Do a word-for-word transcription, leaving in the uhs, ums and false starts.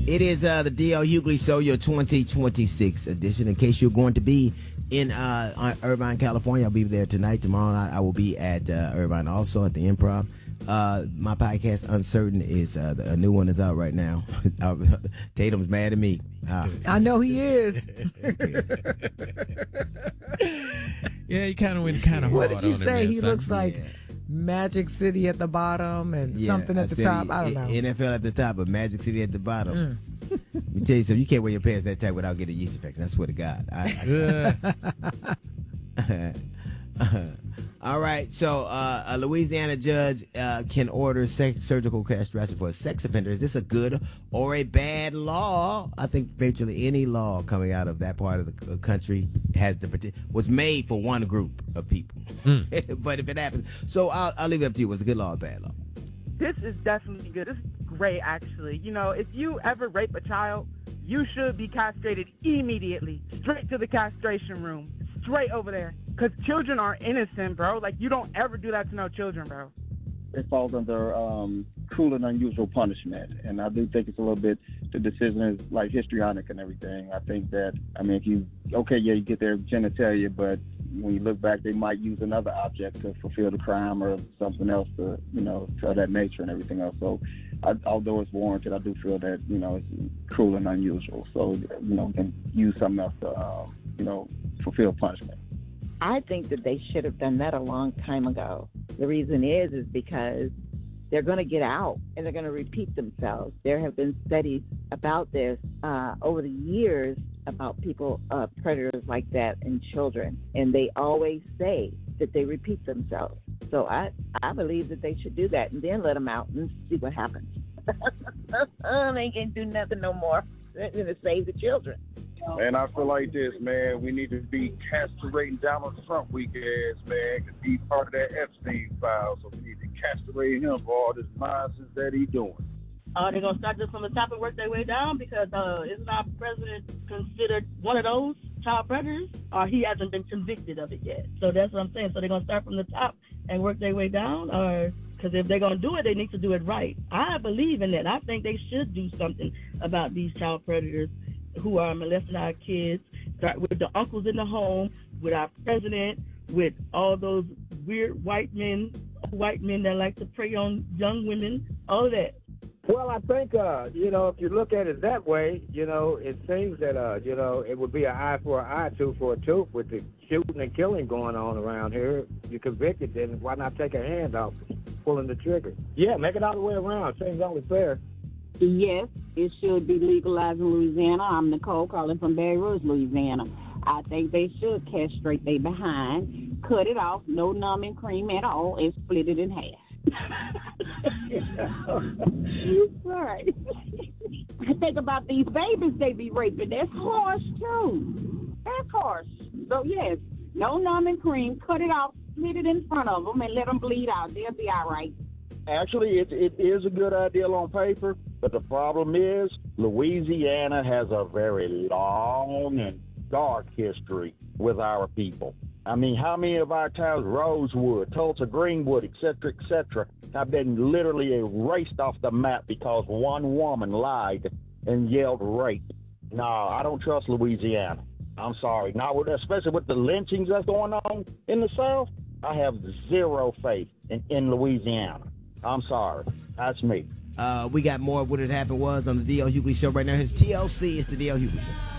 It is uh, the D L Hughley Show, your twenty twenty-six edition. In case you're going to be in uh, Irvine, California, I'll be there tonight. Tomorrow night, I will be at uh, Irvine, also at the Improv. Uh, my podcast, Uncertain, is uh, the, a new one is out right now. Tatum's mad at me. Uh, I know he is. Yeah, he kind of went kind of hard. What did you on say? him He there, looks son. like Yeah. Magic City at the bottom and yeah, something at I the said top. he- I don't know. N F L at the top, but Magic City at the bottom. Let me tell you something. You can't wear your pants that tight without getting yeast infection. I swear to God. I, I, All right, so uh, a Louisiana judge uh, can order sex, surgical castration for a sex offender. Is this a good or a bad law? I think virtually any law coming out of that part of the country has the was made for one group of people. Mm. But if it happens, so I'll, I'll leave it up to you. Was it a good law or a bad law? This is definitely good. This is great, actually. You know, if you ever rape a child, you should be castrated immediately, straight to the castration room, straight over there. Because children are innocent, bro. Like, you don't ever do that to no children, bro. It falls under um, cruel and unusual punishment. And I do think it's a little bit, the decision is like histrionic and everything. I think that, I mean, if you, okay, yeah, you get their genitalia, but when you look back, they might use another object to fulfill the crime or something else to, you know, of that nature and everything else. So, I, although it's warranted, I do feel that, you know, it's cruel and unusual. So, you know, can use something else to, um, you know, fulfill punishment. I think that they should have done that a long time ago. The reason is, is because they're going to get out and they're going to repeat themselves. There have been studies about this uh, over the years about people, uh, predators like that in children, and they always say that they repeat themselves. So I, I believe that they should do that and then let them out and see what happens. They can't do nothing no more. They're going to save the children. And I feel like this, man, we need to be castrating Donald Trump weak ass, man, because he's part of that Epstein file. So we need to castrate him for all this nonsense that he's doing. Are they going to start this from the top and work their way down? Because uh, isn't our president considered one of those child predators? Or he hasn't been convicted of it yet? So that's what I'm saying. So they're going to start from the top and work their way down? Or because if they're going to do it, they need to do it right. I believe in that. I think they should do something about these child predators who are molesting our kids, with the uncles in the home, with our president, with all those weird white men, white men that like to prey on young women, all that. Well, I think, uh, you know, if you look at it that way, you know, it seems that, uh, you know, it would be an eye for an eye, tooth for a tooth with the shooting and killing going on around here. You're convicted, then why not take a hand off pulling the trigger? Yeah, make it all the way around. Seems only fair. Yes, it should be legalized in Louisiana. I'm Nicole calling from Baton Rouge, Louisiana. I think they should castrate their behind, cut it off, no numbing cream at all, and split it in half. Right. I think about these babies they be raping. That's harsh, too. That's harsh. So, yes, no numbing cream, cut it off, split it in front of them, and let them bleed out. They'll be all right. Actually, it, it is a good idea on paper, but the problem is Louisiana has a very long and dark history with our people. I mean, how many of our towns, Rosewood, Tulsa, Greenwood, et cetera, et cetera, have been literally erased off the map because one woman lied and yelled rape? No, I don't trust Louisiana. I'm sorry. Not with, especially with the lynchings that's going on in the South. I have zero faith in, in Louisiana. I'm sorry. That's me. Uh, we got more of What Had Happened Was on the D L Hughley Show right now. Here's T L C. It's the D L Hughley Show.